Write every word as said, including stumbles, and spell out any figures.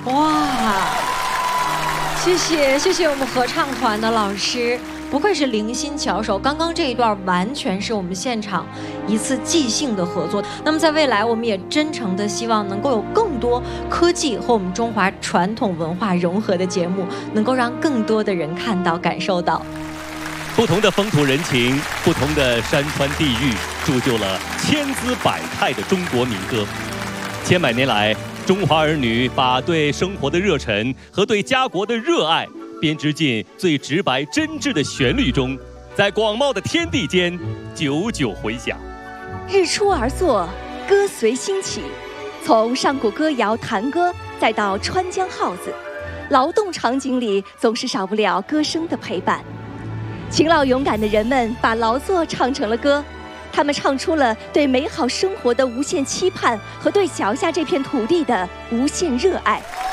哇，谢谢谢谢我们合唱团的老师，不愧是灵心巧手。刚刚这一段完全是我们现场一次即兴的合作。那么在未来，我们也真诚的希望能够有更多科技和我们中华传统文化融合的节目，能够让更多的人看到、感受到。 不同的风土人情，不同的山川地域，铸就了千姿百态的中国民歌。千百年来，中华儿女把对生活的热忱和对家国的热爱编织进最直白真挚的旋律中，在广袤的天地间久久回响。 日出而作，歌随心起，从上古歌谣弹歌，再到川江号子，劳动场景里总是少不了歌声的陪伴。勤劳勇敢的人们把劳作唱成了歌，他们唱出了对美好生活的无限期盼和对脚下这片土地的无限热爱。